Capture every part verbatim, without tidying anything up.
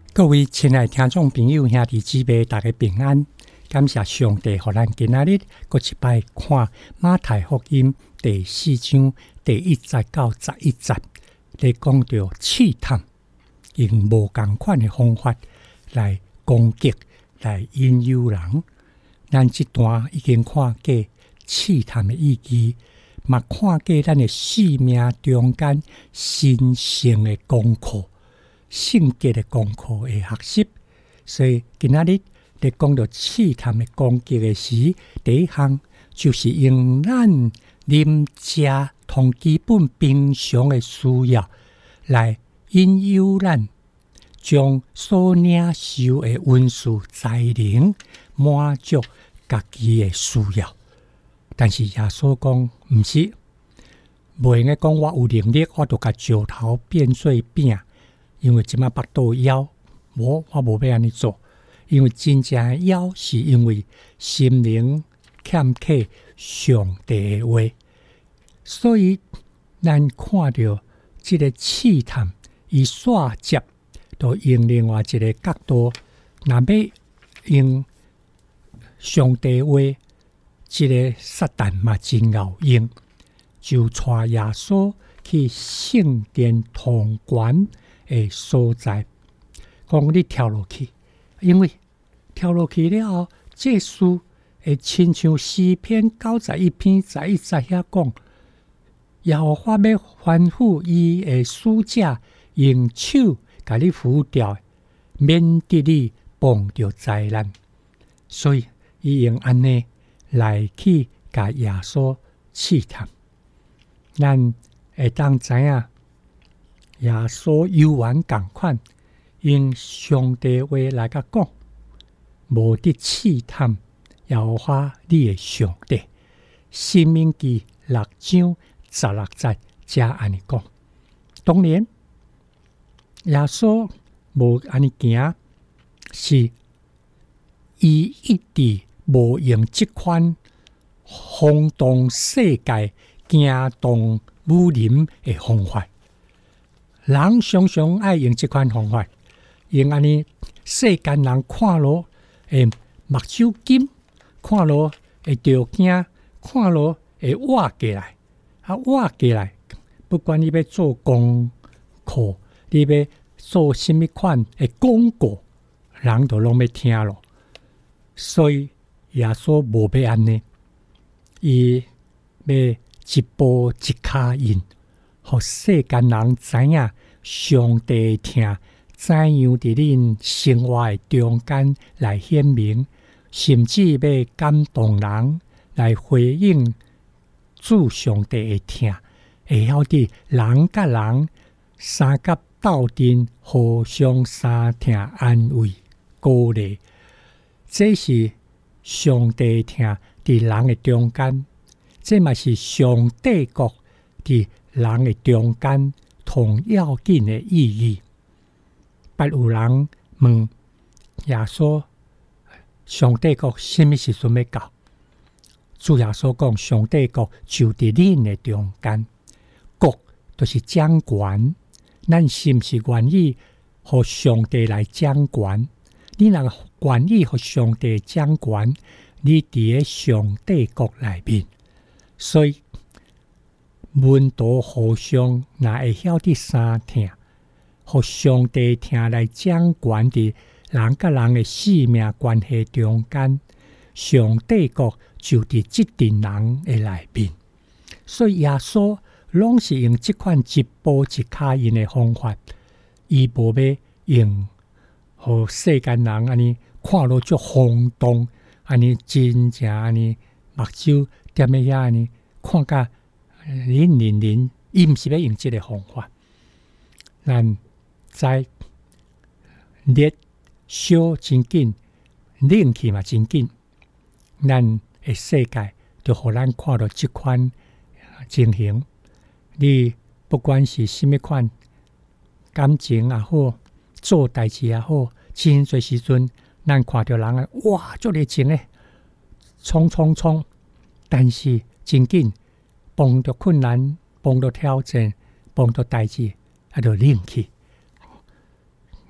各位亲爱的听众朋友、兄弟姊妹，大家平安！感谢上帝，让咱今仔日搁一摆看马太福音第四章第一节到十一节，咧讲到试探，用无共款的方法来攻击、来引诱人。咱这段已经看过试探的意义，嘛看过咱的生命中间神圣的功课。性格的功课的学习，所以今仔日咧讲到试探的攻击的时，第一项就是用咱啉食同基本平常的需要来引诱咱，将所领受的温书才能满足家己的需要。但是耶稣讲毋是，袂用讲我有能力，我就甲石头变做饼。因为即马腹肚枵，无我无要安尼做。因为真正的枵，是因为心灵欠缺上帝的话，所以咱看到即个试探，伊煞接都用另外一个角度，若要用上帝的话，即个撒旦嘛真有用，就带耶稣去圣殿通关的所在，讲你跳落去，因为跳落去了后，这事会亲像诗篇九十一篇十一节遐讲，耶和华要吩咐伊的使者用手甲你扶掉，免得你碰到灾难。所以伊用安尼来去甲耶稣试探，咱会当知影。耶稣犹原共款，用上帝话来甲讲，无得试探耶和华你的上帝。申命记六章十六节才安尼讲。当然，耶稣无安尼行，是伊一直无用即款轰动世界、惊动武林的方法。人常常爱用这款方法，用安尼世间人看落会目睭金，看落会着惊，看落会活过来，啊活过来，不管你要做功课，你要做什么款的广告，人都拢要听咯。所以耶稣无要安尼，伊要一步一脚印。互世间人知影上帝听，怎样伫恁生活的中间来显明，甚至要感动人来回应主上帝的听，会晓得人甲人三甲斗阵，互相相听安慰鼓励。这是上帝听伫人的中间，这嘛是上帝国伫人的中间同要紧的意义。捌有人问耶稣：上帝国什么时阵要到？主耶稣讲：上帝国就伫恁的中间，国就是掌权。咱是毋是愿意互上帝来掌权？你若愿意互上帝掌权，你伫咧上帝国内面，所以。门徒互相若会晓得相听，互上帝听来掌权伫人甲人的生命关系中间，上帝国就伫即群人的内面。所以耶稣拢是用即款一步一脚印的方法，伊无要用互世间人安尼看落足轰动，安尼真正安尼目睭踮咧遐安尼看甲。人人人，伊毋是要用即个方法。咱在热烧真紧，冷气嘛真紧。咱的世界就互咱看到即款情形。你不管是什么款感情也好，做代志也好，真侪时阵，咱看到人啊，哇，足热情诶，冲冲冲！但是真紧。碰到困难，碰到挑战，碰到代志，啊，就冷去。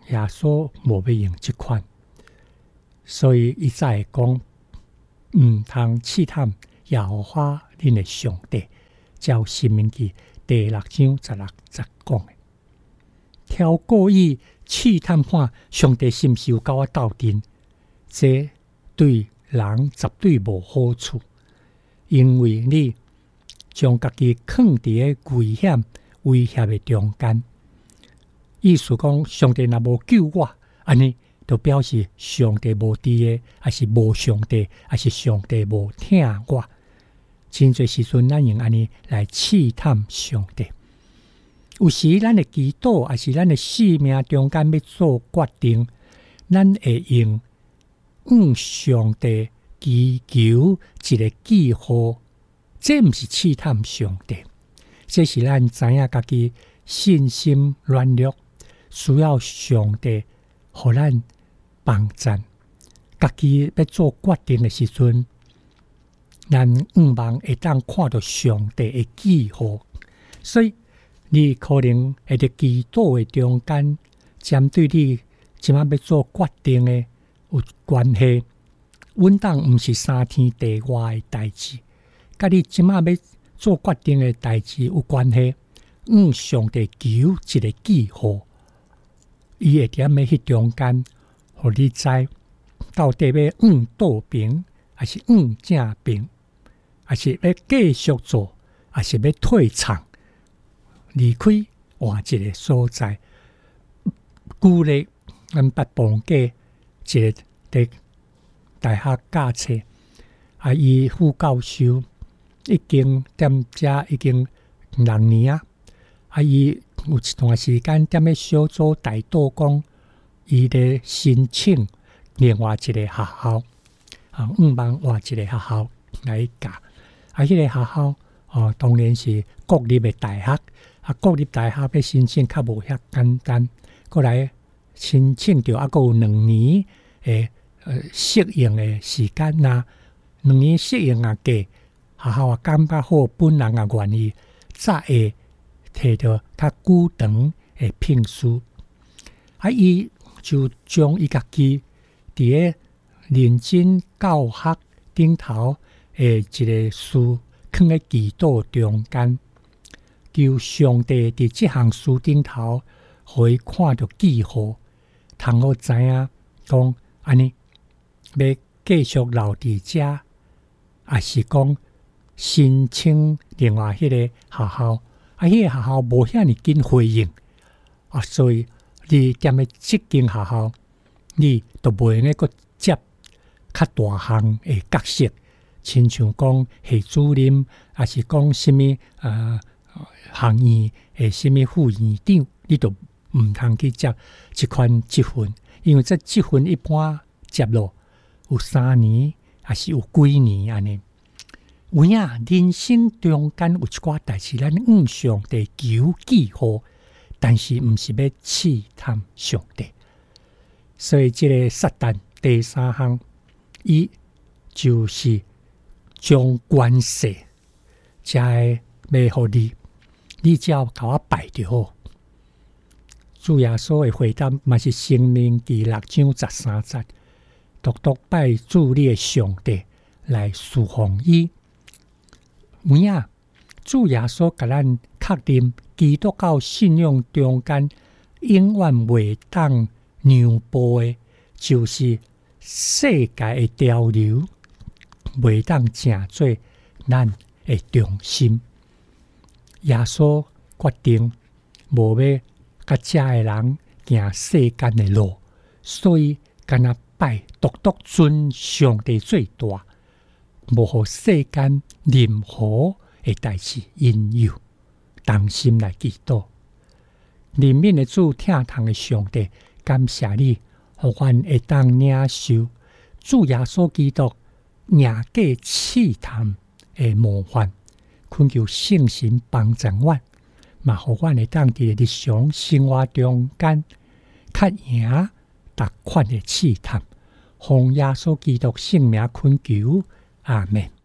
耶稣无要用即款，所以伊才会讲，毋通试探耶和华恁的上帝。照申命記第六章十六節講的，挑故意試探看上帝是毋是有甲我鬥陣，這對人絕對無好處，因為你將家己囥佇個危險威脅的中間。意思講，上帝若無救我，安尼就表示上帝無佇的，還是無上帝，還是上帝無聽我。真濟時陣，咱用安尼來試探上帝。有時咱的祈禱，還是咱的生命中間要做決定，咱會用向上帝祈求一個記號，這毋是試探上帝，這是咱知影家己信心軟弱，需要上帝互咱幫贊。家己要做決定的時陣，咱毋茫會當看到上帝的記號，所以你可能會喺祈禱的中間，針對你即馬要做決定的有關係。阮當毋是三天地外的代志，甲你即馬要做決定的代志有關係。向上帝求一個記號，伊會踮喺迄中間，互你知到底要往倒邊，還是往正邊。還是要繼續做，還是要退場，離開換一個所在。舊日咱捌綁架一個在大學教冊，啊，伊副教授已經踮遮已經六年啊，啊，伊有一段時間踮咧小組大道講，伊咧申請另外一個學校，啊，毋茫換一個學校來教。啊！迄個學校哦，當然是國立的大學。啊，國立大學要申請較無遐簡單，過來申請着，啊，閣有兩年誒呃適應的時間吶。兩年適應啊，過學校也感覺好，本人也願意，才會摕到較久長的聘書。啊，伊就將伊家己佇個認真教學頂頭。誒，一個事放喺祈禱中間，求上帝佇這項事頂頭，互伊看到記號，通好知影講安尼要繼續留佇遮，還是講申請另外迄個學校，啊，迄、那個學校無遐尼緊回應，啊，所以你踮喺即間學校，你都袂用個接較大項的角色。親像講系主任，還是講什麼呃行院誒什麼副院長，你都毋通去接這款積分，因為這積分一般接落有三年，還是有幾年安尼。有影人生中間有一寡代志，咱向上帝求記號，但是毋是要試探上帝。所以這個撒旦第三項，伊就是將關係，才會要互你，你只要甲我拜就好。主耶穌的回答嘛是申命記六章十三節，獨獨拜主你的上帝來侍奉伊。有影，主耶穌甲咱確認，基督教信仰中間永遠袂當讓步的，就是世界的潮流。袂當成做咱的中心。耶穌決定無要甲遮的人行世間的路，所以干那拜獨獨尊上帝最大，無互世間任何的代志引誘，同心來祈禱。憐憫的主，疼痛的上帝，感謝你，互阮會當領受主耶穌基督贏過試探的模範，懇求聖神幫助阮，嘛互阮會當佇日常生活中間較贏逐款的試探，奉耶穌基督聖名懇求，阿們。